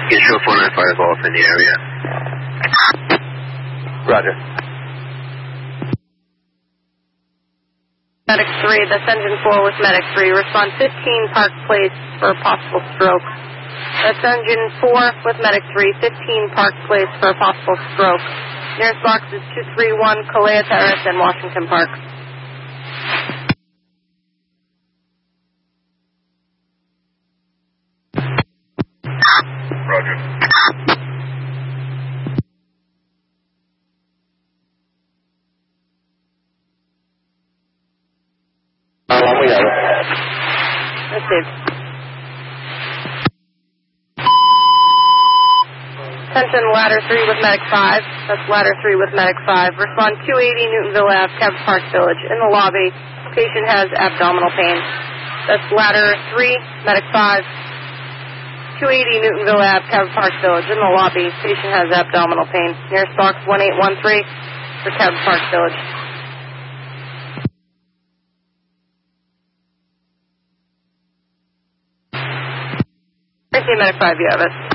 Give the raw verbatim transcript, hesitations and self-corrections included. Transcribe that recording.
Control four nine five Golf in the area. Roger. Medic three, that's engine four with Medic three. Respond fifteen Park Place for a possible stroke. That's engine four with Medic three, fifteen Park Place for a possible stroke. Nearest box is two three one Kalea Terrace in Washington Park. Roger. How long we have it? Received. Attention, ladder three with Medic five. That's ladder three with Medic five. Respond two eighty Newtonville Avenue, Cabot Park Village. In the lobby, patient has abdominal pain. That's ladder three, Medic five. two eighty Newtonville Avenue, Cabot Park Village. In the lobby, patient has abdominal pain. Nearest box one eight one three for Cabot Park Village. I see Medic five, you have it.